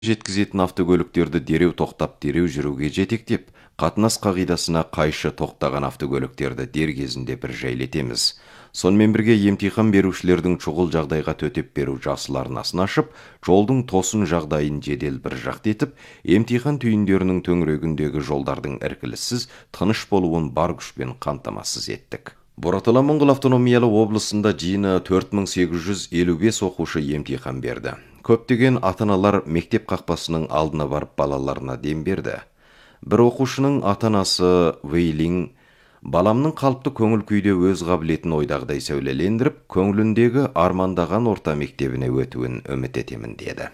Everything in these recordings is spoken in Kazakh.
жеткізетін автокөліктерді дереу тоқтап, дереу жүруге жетектеп, қатынас қағидасына қайшы тоқтаған автокөліктерді дер кезінде бір жайлетеміз. Сонымен бірге емтихан берушілердің шұғыл жағдайға төтеп беру жасыл арнасын ашып, жолдың тосын жағдайын жедел бір жақты етіп, емтихан түйіндерінің төңірегіндегі жолдардың іркіліссіз, тыныш болуын бар күшпен қамтамасыз еттік. Боратала Моңғол автономиялы облысында жиыны 4855 оқушы емтихан берді. Көптеген ата-аналар мектеп қақпасының алдына барып балаларына дем берді. Бір оқушының ата-анасы Вейлин, баламның қалыпты көңіл күйде өз қабілетін ойдағыдай сәулелендіріп, көңіліндегі армандаған орта мектебіне өтуін үміт етемін деді.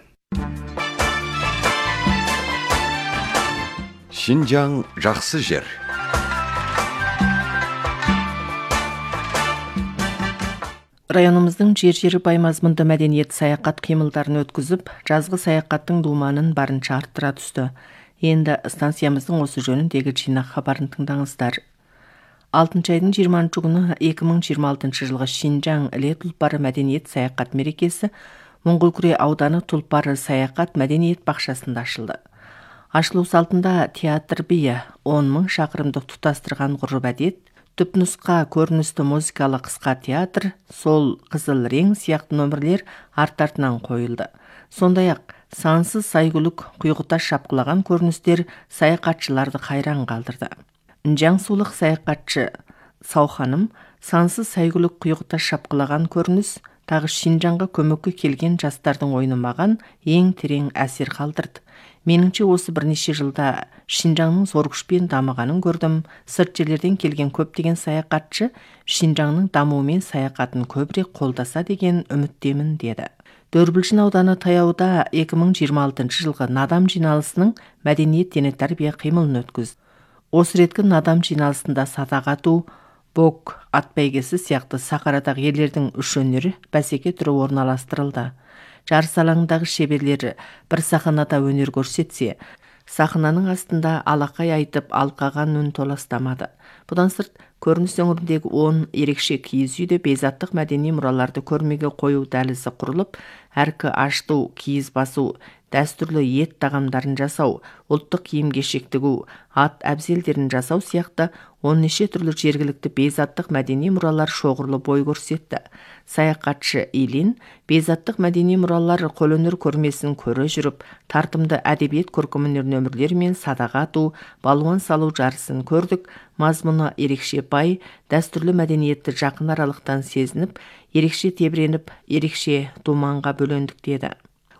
Шинжаң жақсы жер. Районымыздың жер-жері бай мазмұнды мәдениет саяхат қимылдарын өткізіп, жазғы саяхаттың думанын барынша арттыра түсті. Енді станциямыздың осы жөніндегі жинақ хабарын тыңдаңыздар. 6 айдың 20 күні 2026 жылғы Шинжаң іле тұлпары мәдениет саяхат мерекесі Моңғолкүре ауданы тұлпары саяхат мәдениет бақшасында ашылды. Ашылу салтында театр биі 10 мың шақырымдық тұтастырған ғұрып әдет, түпнұсқа көріністі музыкалы қысқа театр, сол қызыл рең сияқты нөмірлер арт-артынан қойылды. Сондай-ақ сансыз сайгүлік құйғыта шапқылаған көріністер саяхатшыларды қайран қалдырды. Үнжаң сулық саяхатшы Сауханым сансыз сайгүлік құйғыта шапқылаған көрініс тағы Шинжаңға көмекке келген жастардың ойыны маған ең терең әсер қалдырды. Меніңше осы бірнеше жылда Шинжаңның зор күшпен дамығанын көрдім. Сырт жерлерден келген көптеген саяхатшы Шинжаңның дамуымен саяхатын көбірек қолдаса деген үміттемін деді. Дөрбілжін ауданы таяуда 2026 жылғы надам жиналысының мәдениет дене тәрбие қимылын өткізді. Осы реткі надам жиналысында садақ ату, бок, ат бәйгесі сияқты сахарадағы ерлердің үш өнері бәсеке түрі орналастырылды. Жарыс алаңындағы шеберлері бір сахнада өнер көрсетсе, сахнаның астында алақай айтып алқаған үн толастамады. Бұдан сырт, көрініс өңіріндегі 10 ерекше киіз үйде бейзаттық мәдени мұраларды көрмеге қою дәлізі құрылып, әркі ашту, киіз басу, дәстүрлі ет тағамдарын жасау, ұлттық киім-кешек тігу, ат әбзелдерін жасау сияқты 10 түрлі жергілікті бейзаттық мәдени мұралар шоғырлы бой көрсетті. Саяхатшы Илин бейзаттық мәдени мұралар қолөнер көрмесін көре жүріп, тартымды әдебиет көркемөнер нөмірлер мен садаға ату, балуан салу жарысын көрдік. Мазмұны ерекше бай, дәстүрлі мәдениетті жақын аралықтан сезініп, ерекше тебіреніп, ерекше думанға бөлендік деді.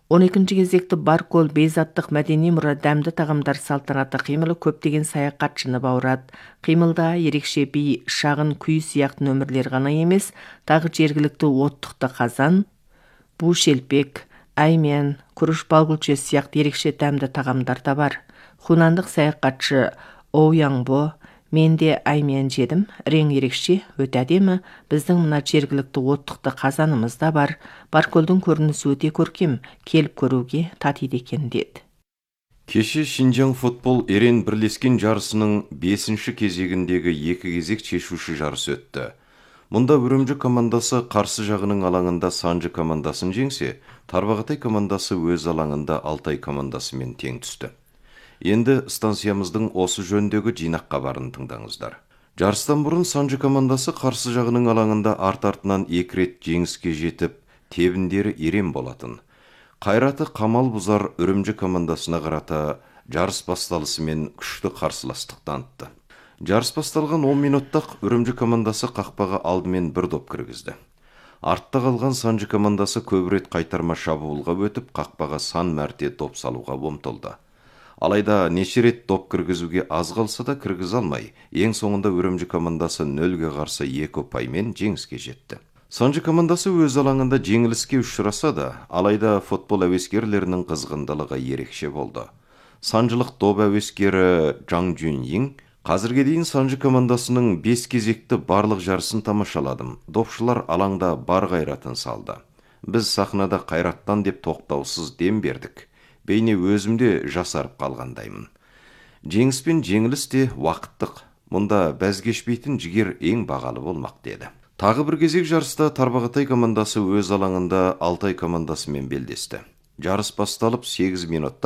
12 кезекті Баркол бейзаттық мәдени мұра дәмді тағамдар салтанаты қимылы көптеген саяхатшыны баурады. Қимылда ерекше би, шағын күй сияқты нөмірлер ғана емес, тағы жергілікті оттықты қазан, бу шелпек, әймен, күріш балгүлче сияқты ерекше дәмді тағамдар да бар. Хунандық саяхатшы Оуяңбо, менде әймен жедім, рең ерекше, өте әдемі, біздің мына жергілікті оттықты қазанымыз да бар. Баркөлдің көрінісі өте көркем, келіп көруге татиды екен деді. Кеше Шинжаң футбол ерен бірлескен жарысының 5-ші кезегіндегі екі кезек шешуші жарыс өтті. Мұнда Үрімжі командасы қарсы жағының алаңында Санжы командасын жеңсе, Тарбағатай командасы өз алаңында Алтай командасымен тең түсті. Енді станциямыздың осы жөндегі жинақ хабарын тыңдаңыздар. Жарыстан бұрын Санжы командасы қарсы жағының алаңында арт-артынан 2 рет жеңіске жетіп, тебіндері ерен болатын. Қайраты қамал бұзар Үрімжі командасына қарата жарыс басталысымен күшті қарсыластық танытты. Жарыс басталған 10 минуттақ Үрімжі командасы қақпаға алдымен бір доп кіргізді. Артта қалған Санжы командасы көп рет қайтарма шабуылға өтіп, қақпаға сан мәрте доп салуға ұмтылды. Алайда неше рет доп кіргізуге аз қалса да кіргізе алмай, ең соңында Үрімжі командасы 0-ге қарсы 2 ұпаймен жеңіске жетті. Санжы командасы өз алаңында жеңіліске ұшыраса да, алайда футбол әуескерлерінің қызғындылығы ерекше болды. Санжылық доп әуескері Жаң Жүнйин қазірге дейін Санжы командасының 5 кезекті барлық жарысын тамашаладым. Допшылар алаңда бар қайратын салды. Біз сахнада қайраттан деп тоқтаусыз дем бердік. Бейне өзімде жасарып қалғандаймын. Жеңіс пен жеңіліс те уақыттық. Мұнда бәзгешпейтін жігер ең бағалы болмақ деді. Тағы бір кезек жарыста Тарбағатай командасы өз алаңында Алтай командасымен белдесті. жарыс басталып 8 минутта